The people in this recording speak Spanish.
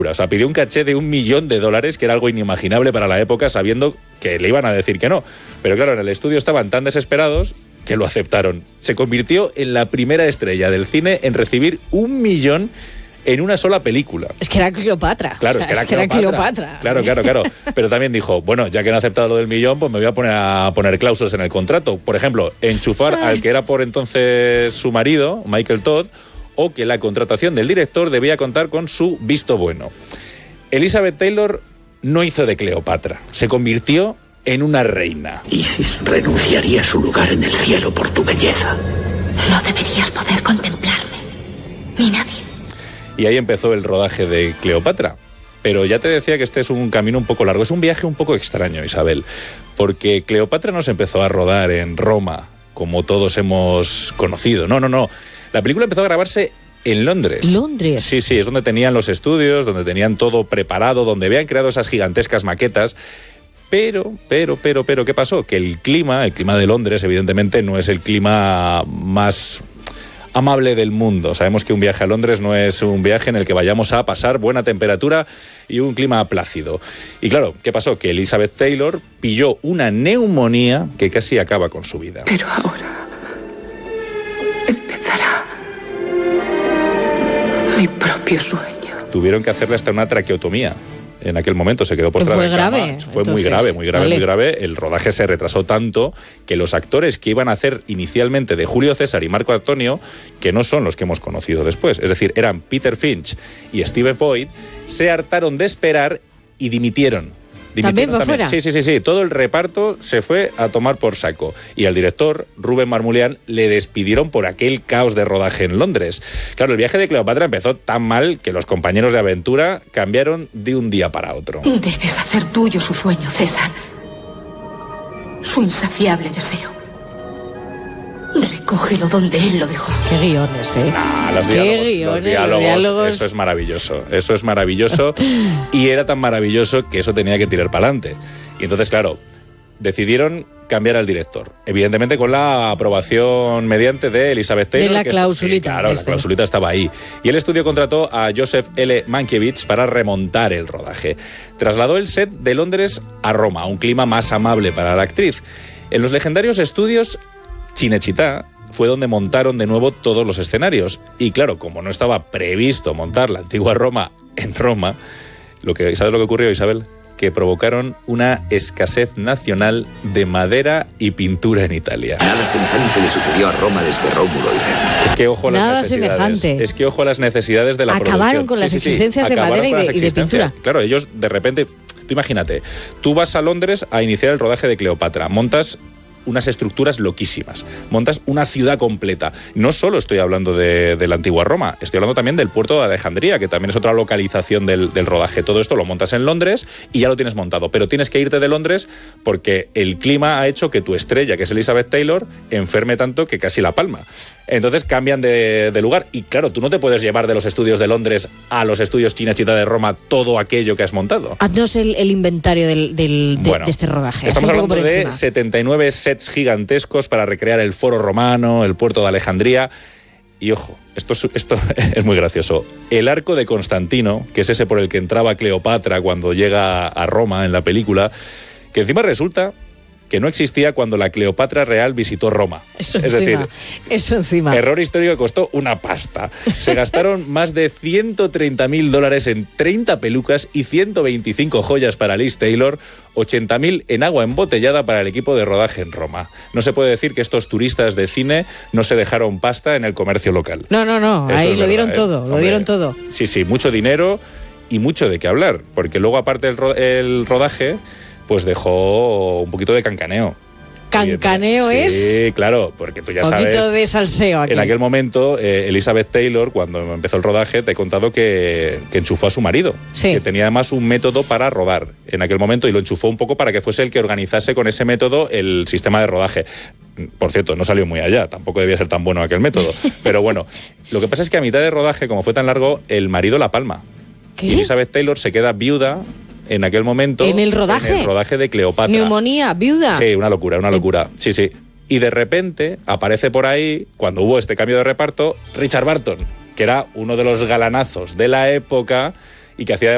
O sea, pidió un caché de $1 millón, que era algo inimaginable para la época, sabiendo que le iban a decir que no. Pero claro, en el estudio estaban tan desesperados que lo aceptaron. Se convirtió en la primera estrella del cine en recibir $1 millón en una sola película. Es que era Cleopatra. Claro, o sea, es que era Cleopatra. Claro. Pero también dijo, bueno, ya que no ha aceptado lo del millón, pues me voy a poner cláusulas en el contrato. Por ejemplo, enchufar al que era por entonces su marido, Michael Todd, o que la contratación del director debía contar con su visto bueno. Elizabeth Taylor no hizo de Cleopatra, se convirtió en una reina. Isis renunciaría a su lugar en el cielo por tu belleza. No deberías poder contemplarme, ni nadie. Y ahí empezó el rodaje de Cleopatra. Pero ya te decía que este es un camino un poco largo, es un viaje un poco extraño, Isabel, porque Cleopatra no se empezó a rodar en Roma, como todos hemos conocido. No. La película empezó a grabarse en Londres. ¿Londres? Sí, es donde tenían los estudios, donde tenían todo preparado, donde habían creado esas gigantescas maquetas. Pero, ¿qué pasó? Que el clima de Londres, evidentemente, no es el clima más amable del mundo. Sabemos que un viaje a Londres no es un viaje en el que vayamos a pasar buena temperatura y un clima plácido. Y claro, ¿qué pasó? Que Elizabeth Taylor pilló una neumonía que casi acaba con su vida. Pero ahora empezará mi propio sueño. Tuvieron que hacerle hasta una traqueotomía. En aquel momento se quedó postrada en cama. Fue grave. Fue entonces, muy grave. El rodaje se retrasó tanto que los actores que iban a hacer inicialmente de Julio César y Marco Antonio, que no son los que hemos conocido después, es decir, eran Peter Finch y Stephen Foy, se hartaron de esperar y dimitieron. ¿También para afuera? Sí. Todo el reparto se fue a tomar por saco. Y al director, Rubén Marmulián, le despidieron por aquel caos de rodaje en Londres. Claro, el viaje de Cleopatra empezó tan mal que los compañeros de aventura cambiaron de un día para otro. Debes hacer tuyo su sueño, César. Su insaciable deseo. Recógelo donde él lo dejó. Qué guiones, Los diálogos. Eso es maravilloso. Y era tan maravilloso que eso tenía que tirar para adelante. Y entonces, claro, decidieron cambiar al director. Evidentemente con la aprobación mediante de Elizabeth Taylor. De la clausulita. Claro, la clausulita estaba ahí. Y el estudio contrató a Joseph L. Mankiewicz para remontar el rodaje. Trasladó el set de Londres a Roma, un clima más amable para la actriz. En los legendarios estudios Cinecittà fue donde montaron de nuevo todos los escenarios. Y claro, como no estaba previsto montar la antigua Roma en Roma, ¿sabes lo que ocurrió, Isabel? Que provocaron una escasez nacional de madera y pintura en Italia. Nada semejante le sucedió a Roma desde Rómulo y Remo. Es que ojo a las Nada necesidades. semejante. Es que ojo a las necesidades de la producción. Acabaron con las existencias de madera y de pintura. Claro, ellos de repente, tú imagínate, tú vas a Londres a iniciar el rodaje de Cleopatra, montas unas estructuras loquísimas, montas una ciudad completa. No solo estoy hablando de la antigua Roma, estoy hablando también del puerto de Alejandría, que también es otra localización del rodaje. Todo esto lo montas en Londres y ya lo tienes montado, pero tienes que irte de Londres porque el clima ha hecho que tu estrella, que es Elizabeth Taylor, enferme tanto que casi la palma. Entonces cambian de lugar y claro, tú no te puedes llevar de los estudios de Londres a los estudios Cinecittà de Roma todo aquello que has montado. Haznos el inventario de este rodaje. Estamos hablando de 79 sets gigantescos para recrear el foro romano, el puerto de Alejandría. Y ojo, esto es muy gracioso. El arco de Constantino, que es ese por el que entraba Cleopatra cuando llega a Roma en la película, que encima resulta que no existía cuando la Cleopatra real visitó Roma. Eso encima. Error histórico que costó una pasta. Se gastaron más de $130.000 en 30 pelucas y 125 joyas para Liz Taylor, 80.000 en agua embotellada para el equipo de rodaje en Roma. No se puede decir que estos turistas de cine no se dejaron pasta en el comercio local. No. Ahí lo dieron todo, lo dieron todo. Sí, mucho dinero y mucho de qué hablar, porque luego aparte el rodaje pues dejó un poquito de cancaneo. ¿Cancaneo es? Sí, claro, porque tú ya sabes... Un poquito de salseo aquí. En aquel momento, Elizabeth Taylor, cuando empezó el rodaje, te he contado que enchufó a su marido. Sí. Que tenía además un método para rodar en aquel momento y lo enchufó un poco para que fuese el que organizase con ese método el sistema de rodaje. Por cierto, no salió muy allá, tampoco debía ser tan bueno aquel método. Pero bueno, lo que pasa es que a mitad de rodaje, como fue tan largo, el marido la palma. ¿Qué? Y Elizabeth Taylor se queda viuda en aquel momento. ¿En el rodaje? En el rodaje de Cleopatra. ¿Neumonía? ¿Viuda? Sí, una locura. Sí. Y de repente aparece por ahí, cuando hubo este cambio de reparto, Richard Burton, que era uno de los galanazos de la época y que hacía